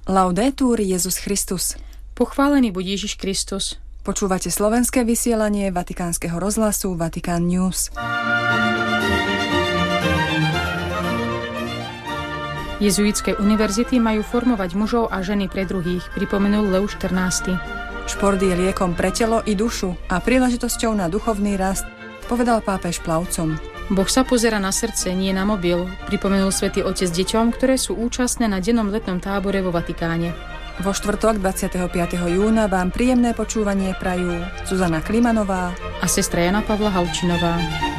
Laudetur Jesus Christus. Pochválený buď Ježiš Kristus. Počúvate slovenské vysielanie Vatikánskeho rozhlasu Vatikán News. Jezuitské univerzity majú formovať mužov a ženy pre druhých, pripomenul Leo XIV. Šport je liekom pre telo i dušu a príležitosťou na duchovný rast, povedal pápež plavcom. Boh sa pozerá na srdce, nie na mobil, pripomenul Svätý Otec deťom, ktoré sú účastné na dennom letnom tábore vo Vatikáne. Vo štvrtok 25. júna vám príjemné počúvanie prajú Zuzana Klimanová a sestra Jana Pavla Halčinová.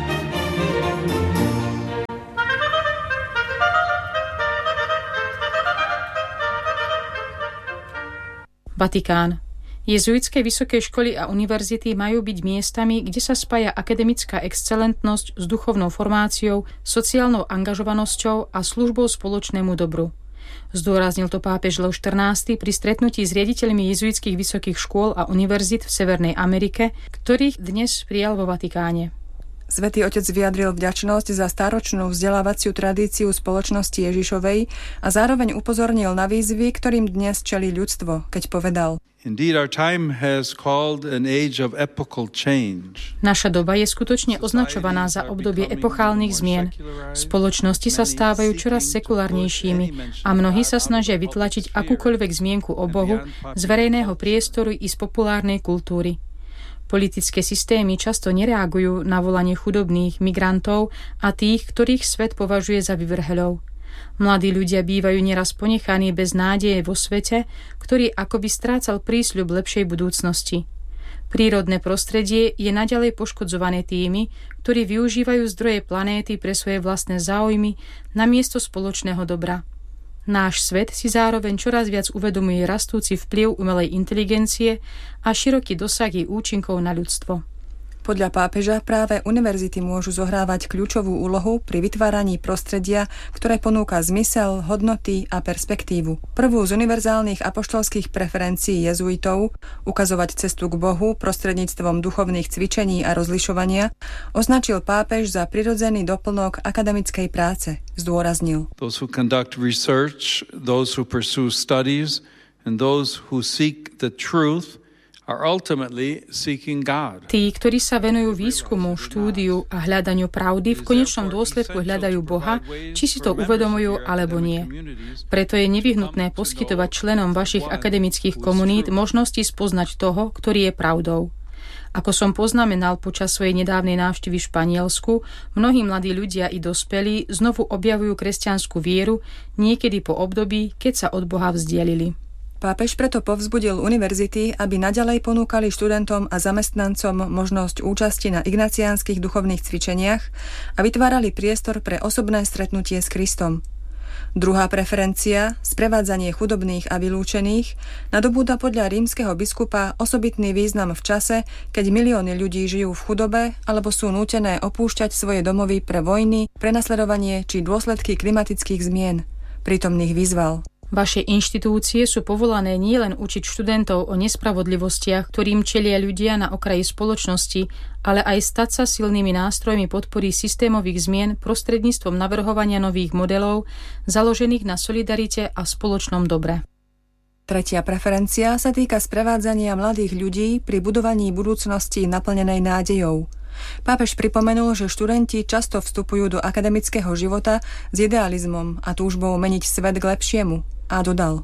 Vatikán. Jezuitské vysoké školy a univerzity majú byť miestami, kde sa spája akademická excelentnosť s duchovnou formáciou, sociálnou angažovanosťou a službou spoločnému dobru. Zdôraznil to pápež Leo XIV pri stretnutí s riaditeľmi jezuitských vysokých škôl a univerzít v Severnej Amerike, ktorých dnes prijal vo Vatikáne. Svätý Otec vyjadril vďačnosť za stáročnú vzdelávaciu tradíciu spoločnosti Ježišovej a zároveň upozornil na výzvy, ktorým dnes čelí ľudstvo, keď povedal: Indeed, our time has called an age of epochal change. Naša doba je skutočne označovaná za obdobie epochálnych zmien. Spoločnosti sa stávajú čoraz sekulárnejšími a mnohí sa snažia vytlačiť akúkoľvek zmienku o Bohu z verejného priestoru i z populárnej kultúry. Politické systémy často nereagujú na volanie chudobných, migrantov a tých, ktorých svet považuje za vyvrheľov. Mladí ľudia bývajú neraz ponechaní bez nádeje vo svete, ktorý akoby strácal prísľub lepšej budúcnosti. Prírodné prostredie je naďalej poškodzované tými, ktorí využívajú zdroje planéty pre svoje vlastné záujmy namiesto spoločného dobra. Náš svet si zároveň čoraz viac uvedomuje rastúci vplyv umelej inteligencie a široký dosah jej účinkov na ľudstvo. Podľa pápeža práve univerzity môžu zohrávať kľúčovú úlohu pri vytváraní prostredia, ktoré ponúka zmysel, hodnoty a perspektívu. Prvú z univerzálnych apoštolských preferencií jezuitov, ukazovať cestu k Bohu prostredníctvom duchovných cvičení a rozlišovania, označil pápež za prirodzený doplnok akademickej práce. Zdôraznil: Those who conduct research, those who pursue studies, and those who seek the truth are ultimately seeking God. Tí, ktorí sa venujú výskumu, štúdiu a hľadaniu pravdy, v konečnom dôsledku hľadajú Boha, či si to uvedomujú alebo nie. Preto je nevyhnutné poskytovať členom vašich akademických komunít možnosti spoznať toho, ktorý je pravdou. Ako som poznamenal počas svojej nedávnej návštevy v Španielsku, mnohí mladí ľudia i dospelí znovu objavujú kresťanskú vieru niekedy po období, keď sa od Boha vzdialili. Pápež preto povzbudil univerzity, aby naďalej ponúkali študentom a zamestnancom možnosť účasti na ignaciánskych duchovných cvičeniach a vytvárali priestor pre osobné stretnutie s Kristom. Druhá preferencia, sprevádzanie chudobných a vylúčených, nadobúda podľa rímskeho biskupa osobitný význam v čase, keď milióny ľudí žijú v chudobe alebo sú nútené opúšťať svoje domovy pre vojny, prenasledovanie či dôsledky klimatických zmien. Prítomných vyzval: Vaše inštitúcie sú povolané nielen učiť študentov o nespravodlivostiach, ktorým čelia ľudia na okraji spoločnosti, ale aj stať sa silnými nástrojmi podpory systémových zmien prostredníctvom navrhovania nových modelov, založených na solidarite a spoločnom dobre. Tretia preferencia sa týka sprevádzania mladých ľudí pri budovaní budúcnosti naplnenej nádejou. Pápež pripomenul, že študenti často vstupujú do akademického života s idealizmom a túžbou meniť svet k lepšiemu. A dodal: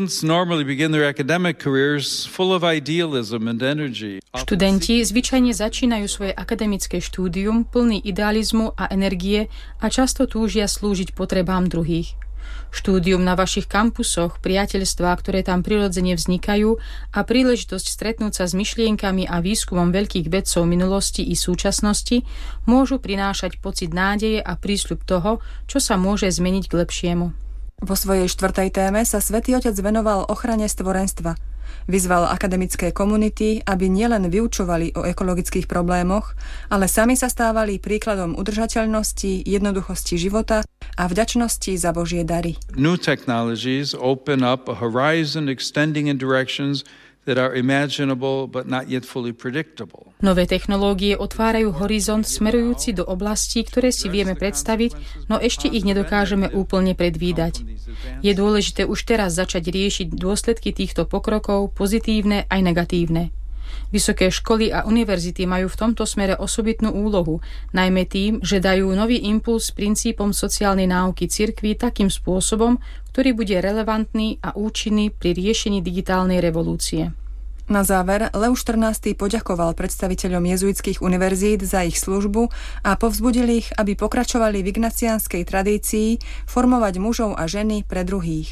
Študenti zvyčajne začínajú svoje akademické štúdium plný idealizmu a energie a často túžia slúžiť potrebám druhých. Štúdium na vašich kampusoch, priateľstvá, ktoré tam prirodzene vznikajú a príležitosť stretnúť sa s myšlienkami a výskumom veľkých vedcov minulosti i súčasnosti môžu prinášať pocit nádeje a prísľub toho, čo sa môže zmeniť k lepšiemu. Vo svojej štvrtej téme sa Svätý Otec venoval ochrane stvorenstva. Vyzval akademické komunity, aby nielen vyučovali o ekologických problémoch, ale sami sa stávali príkladom udržateľnosti, jednoduchosti života a vďačnosti za Božie dary. New technologies open up a horizon extending in directions that are imaginable but not yet fully predictable. Nové technológie otvárajú horizont smerujúci do oblastí, ktoré si vieme predstaviť, no ešte ich nedokážeme úplne predvídať. Je dôležité už teraz začať riešiť dôsledky týchto pokrokov, pozitívne aj negatívne. Vysoké školy a univerzity majú v tomto smere osobitnú úlohu, najmä tým, že dajú nový impuls princípom sociálnej náuky cirkvi takým spôsobom, ktorý bude relevantný a účinný pri riešení digitálnej revolúcie. Na záver Leo XIV poďakoval predstaviteľom jezuitských univerzít za ich službu a povzbudil ich, aby pokračovali v ignaciánskej tradícii formovať mužov a ženy pre druhých.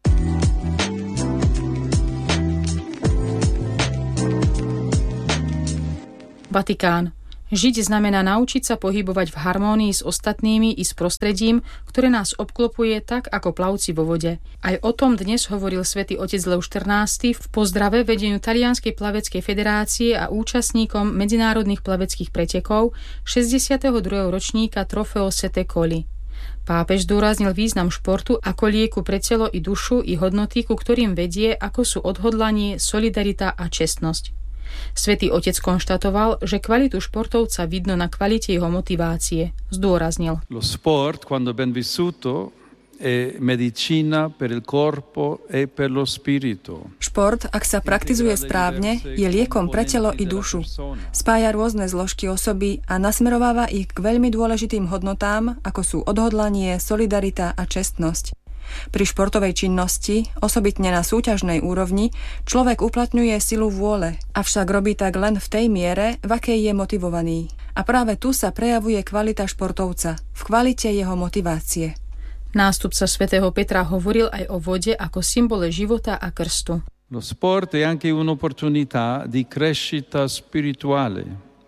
Vatikán. Žiť znamená naučiť sa pohybovať v harmónii s ostatnými i s prostredím, ktoré nás obklopuje tak ako plavci vo vode. Aj o tom dnes hovoril svätý otec Leo XIV v pozdrave vedeniu Talianskej plaveckej federácie a účastníkom medzinárodných plaveckých pretekov 62. ročníka Trofeo Sette Colli. Pápež zdôraznil význam športu ako lieku pre telo i dušu i hodnoty, ku ktorým vedie, ako sú odhodlanie, solidarita a čestnosť. Svätý otec konštatoval, že kvalitu športovca vidno na kvalite jeho motivácie. Zdôraznil. Lo sport, quando ben vissuto, è medicina per il corpo e per lo spirito. Šport, ak sa praktizuje správne, je liekom pre telo i dušu. Spája rôzne zložky osoby a nasmerováva ich k veľmi dôležitým hodnotám, ako sú odhodlanie, solidarita a čestnosť. Pri športovej činnosti, osobitne na súťažnej úrovni, človek uplatňuje silu vôle, avšak robí tak len v tej miere, v akej je motivovaný. A práve tu sa prejavuje kvalita športovca, v kvalite jeho motivácie. Nástupca svätého Petra hovoril aj o vode ako symbole života a krstu. Lo sport è anche un'opportunità di crescita spirituale.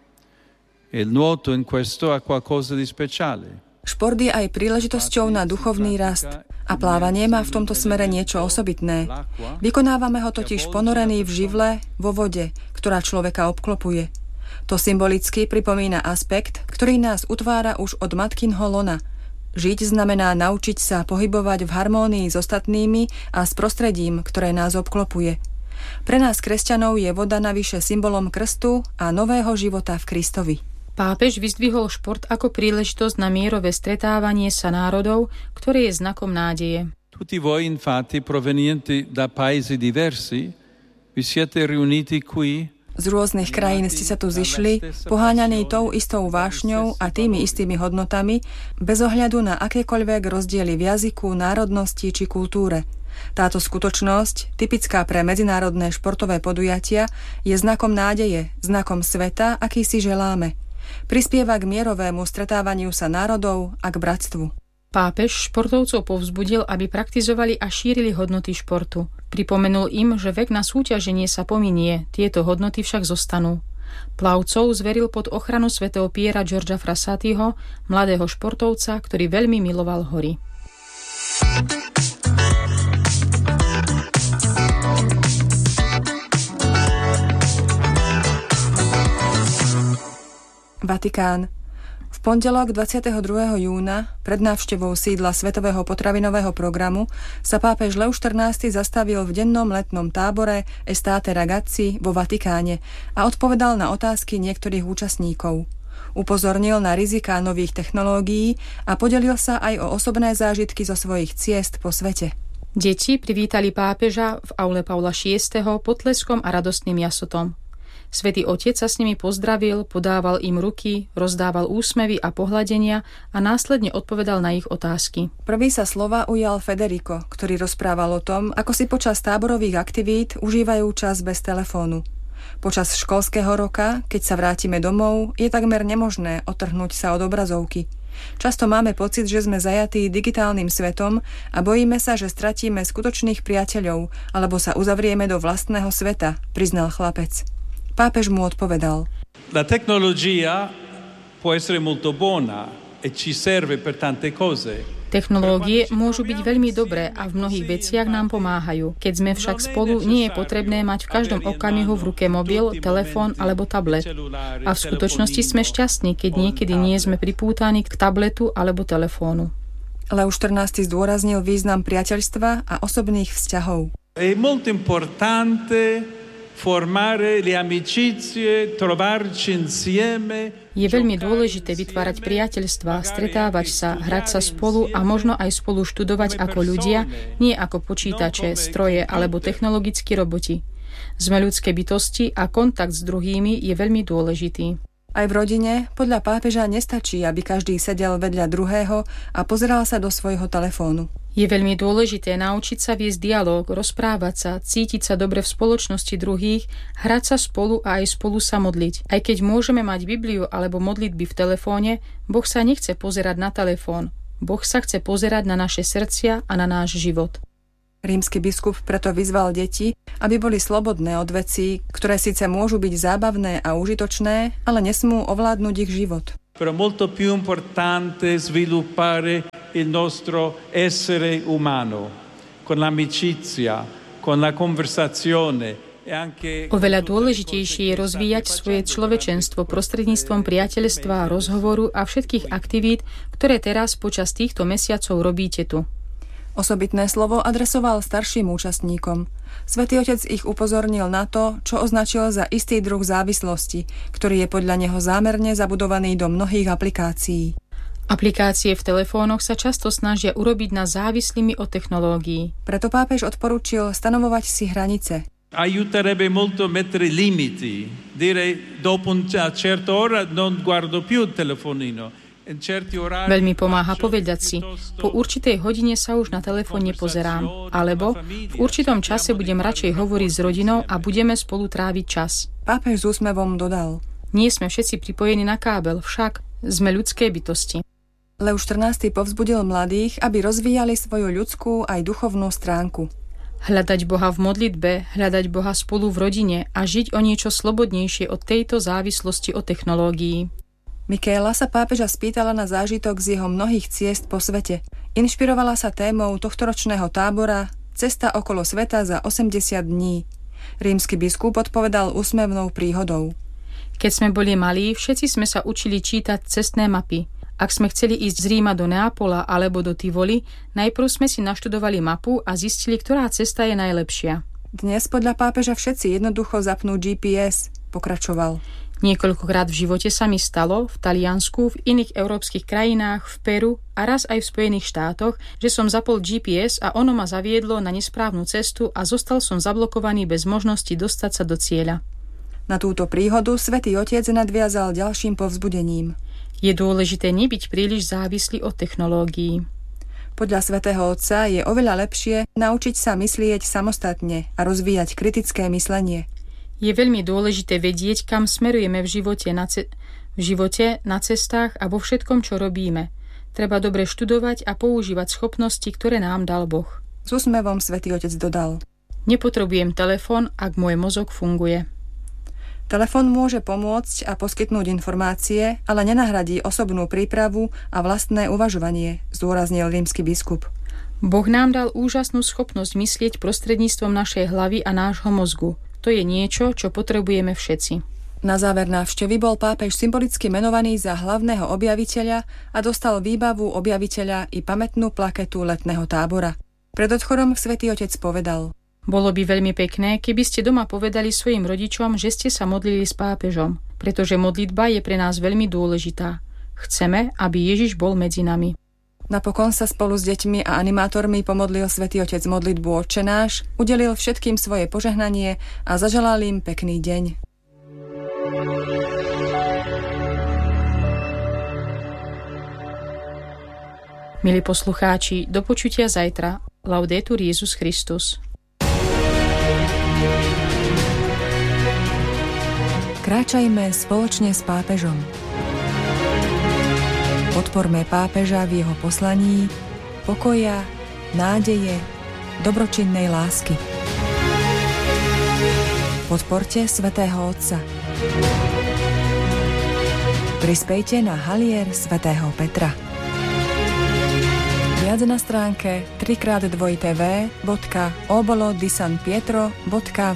E il nuoto in questo ha qualcosa di speciale. Šport je aj príležitosťou na duchovný rast a plávanie má v tomto smere niečo osobitné. Vykonávame ho totiž ponorený v živle, vo vode, ktorá človeka obklopuje. To symbolicky pripomína aspekt, ktorý nás utvára už od matkinho lona. Žiť znamená naučiť sa pohybovať v harmónii s ostatnými a s prostredím, ktoré nás obklopuje. Pre nás kresťanov je voda navyše symbolom krstu a nového života v Kristovi. Pápež vyzdvihol šport ako príležitosť na mierové stretávanie sa národov, ktoré je znakom nádeje. Tutti voi infatti provenienti da paesi diversi vi siete riuniti qui. Z rôznych krajín ste sa tu zišli, poháňaní tou istou vášňou a tými istými hodnotami, bez ohľadu na akékoľvek rozdiely v jazyku, národnosti či kultúre. Táto skutočnosť, typická pre medzinárodné športové podujatia, je znakom nádeje, znakom sveta, aký si želáme. Prispieva k mierovému stretávaniu sa národov a k bratstvu. Pápež športovcov povzbudil, aby praktizovali a šírili hodnoty športu. Pripomenul im, že vek na súťaženie sa pominie, tieto hodnoty však zostanú. Plavcov zveril pod ochranu svätého Piera Giorgia Frassatiho, mladého športovca, ktorý veľmi miloval hory. Vatikán. V pondelok 22. júna pred návštevou sídla Svetového potravinového programu sa pápež Leo XIV zastavil v dennom letnom tábore Estate Ragazzi vo Vatikáne a odpovedal na otázky niektorých účastníkov. Upozornil na riziká nových technológií a podelil sa aj o osobné zážitky zo svojich ciest po svete. Deti privítali pápeža v aule Paula VI. Potleskom a radostným jasotom. Svätý Otec sa s nimi pozdravil, podával im ruky, rozdával úsmevy a pohľadenia a následne odpovedal na ich otázky. Prvý sa slova ujal Federico, ktorý rozprával o tom, ako si počas táborových aktivít užívajú čas bez telefónu. Počas školského roka, keď sa vrátime domov, je takmer nemožné odtrhnúť sa od obrazovky. Často máme pocit, že sme zajatí digitálnym svetom a bojíme sa, že stratíme skutočných priateľov alebo sa uzavrieme do vlastného sveta, priznal chlapec. Pápež mu odpovedal. La tecnologia può essere molto buona e ci serve per tante cose. Technológie môžu byť veľmi dobré a v mnohých veciach nám pomáhajú. Keď sme však spolu, nie je potrebné mať v každom okamihu v ruke mobil, telefón alebo tablet. A v skutočnosti sme šťastní, keď niekedy nie sme pripútaní k tabletu alebo telefónu. Leo XIV zdôraznil význam priateľstva a osobných vzťahov. È molto importante formare le amicizie, trovarci insieme. Je veľmi dôležité vytvárať priateľstvá, stretávať sa, hrať sa spolu a možno aj spolu študovať ako ľudia, nie ako počítače, stroje alebo technologickí roboti. Sme ľudské bytosti a kontakt s druhými je veľmi dôležitý. Aj v rodine podľa pápeža nestačí, aby každý sedel vedľa druhého a pozeral sa do svojho telefónu. Je veľmi dôležité naučiť sa viesť dialóg, rozprávať sa, cítiť sa dobre v spoločnosti druhých, hrať sa spolu a aj spolu sa modliť. Aj keď môžeme mať Bibliu alebo modlitby v telefóne, Boh sa nechce pozerať na telefón. Boh sa chce pozerať na naše srdcia a na náš život. Rímsky biskup preto vyzval deti, aby boli slobodné od vecí, ktoré síce môžu byť zábavné a užitočné, ale nesmú ovládnuť ich život. Però molto più importante sviluppare il nostro essere umano, con l'amicizia, con la conversazione. Oveľa dôležitejšie je rozvíjať svoje človečenstvo prostredníctvom priateľstva, rozhovoru a všetkých aktivít, ktoré teraz počas týchto mesiacov robíte tu. Osobitné slovo adresoval starším účastníkom. Svätý Otec ich upozornil na to, čo označil za istý druh závislosti, ktorý je podľa neho zámerne zabudovaný do mnohých aplikácií. Aplikácie v telefónoch sa často snažia urobiť nás závislými od technológií. Preto pápež odporúčil stanovovať si hranice. Aiuterebbe molto mettere limiti, dire dopo una certa ora non guardo più il telefonino. Veľmi pomáha povedať si, po určitej hodine sa už na telefón nepozerám, alebo v určitom čase budem radšej hovoriť s rodinou a budeme spolu tráviť čas. Pápež s úsmevom dodal: Nie sme všetci pripojení na kábel, však sme ľudské bytosti. Leo XIV povzbudil mladých, aby rozvíjali svoju ľudskú aj duchovnú stránku. Hľadať Boha v modlitbe, hľadať Boha spolu v rodine a žiť o niečo slobodnejšie od tejto závislosti od technológií. Michaela sa pápeža spýtala na zážitok z jeho mnohých ciest po svete. Inšpirovala sa témou tohtoročného tábora Cesta okolo sveta za 80 dní. Rímsky biskup odpovedal úsmevnou príhodou. Keď sme boli malí, všetci sme sa učili čítať cestné mapy. Ak sme chceli ísť z Ríma do Neapola alebo do Tivoli, najprv sme si naštudovali mapu a zistili, ktorá cesta je najlepšia. Dnes podľa pápeža všetci jednoducho zapnú GPS, pokračoval. Niekoľkokrát v živote sa mi stalo, v Taliansku, v iných európskych krajinách, v Peru a raz aj v Spojených štátoch, že som zapol GPS a ono ma zaviedlo na nesprávnu cestu a zostal som zablokovaný bez možnosti dostať sa do cieľa. Na túto príhodu Svätý Otec nadviazal ďalším povzbudením. Je dôležité nebyť príliš závislý od technológií. Podľa Svätého Otca je oveľa lepšie naučiť sa myslieť samostatne a rozvíjať kritické myslenie. Je veľmi dôležité vedieť, kam smerujeme v živote, na cestách a vo všetkom, čo robíme. Treba dobre študovať a používať schopnosti, ktoré nám dal Boh. S úsmevom Svätý Otec dodal. Nepotrebujem telefón, ak môj mozog funguje. Telefón môže pomôcť a poskytnúť informácie, ale nenahradí osobnú prípravu a vlastné uvažovanie, zdôraznil rímsky biskup. Boh nám dal úžasnú schopnosť myslieť prostredníctvom našej hlavy a nášho mozgu. To je niečo, čo potrebujeme všetci. Na záver návštevy bol pápež symbolicky menovaný za hlavného objaviteľa a dostal výbavu objaviteľa i pamätnú plaketu letného tábora. Pred odchodom Svätý Otec povedal: Bolo by veľmi pekné, keby ste doma povedali svojim rodičom, že ste sa modlili s pápežom, pretože modlitba je pre nás veľmi dôležitá. Chceme, aby Ježiš bol medzi nami. Napokon sa spolu s deťmi a animátormi pomodlil Svätý Otec modlitbu Otčenáš, udelil všetkým svoje požehnanie a zaželal im pekný deň. Milí poslucháči, do počutia zajtra. Laudetur Jesus Christus. Kráčajme spoločne s pápežom. Podporme pápeža v jeho poslaní pokoja, nádeje, dobročinnej lásky. Podporte Svätého Otca. Prispejte na halier svätého Petra. Viac na stránke www.obolodisanpietro.com